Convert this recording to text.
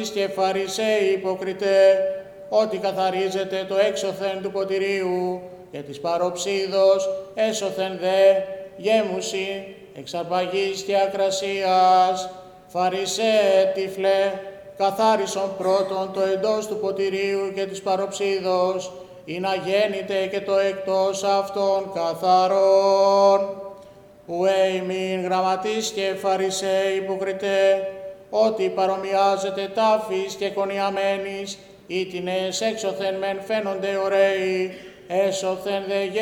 Και Φαρισαίοι υποκριτέ, ότι καθαρίζεται το έξωθεν του ποτηρίου και της παροψίδος, έσωθεν δε γέμουση, εξαρπαγής και ακρασίας. Φαρισαίε τύφλε, καθάρισον πρώτον το εντός του ποτηρίου και της παροψίδος, ή να γέννηται και το εκτός αυτών καθαρόν. Ουέ ημίν γραμματείς και Φαρισαίοι υποκριτέ, ότι παρομοιάζεται τάφης και κονιαμένης, ήτινες έξωθεν μεν φαίνονται ωραίοι, έσωθεν δε